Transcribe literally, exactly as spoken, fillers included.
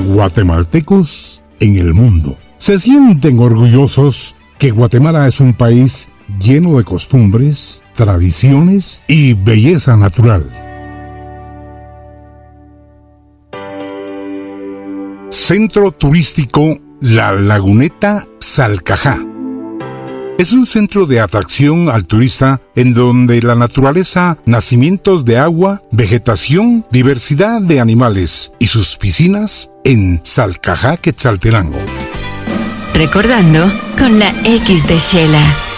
Guatemaltecos en el mundo se sienten orgullosos que Guatemala es un país lleno de costumbres, tradiciones y belleza natural. Centro Turístico La Laguneta Salcajá. Es un centro de atracción al turista en donde la naturaleza, nacimientos de agua, vegetación, diversidad de animales y sus piscinas en Salcajá, Quetzaltenango. Recordando con la X de Shela.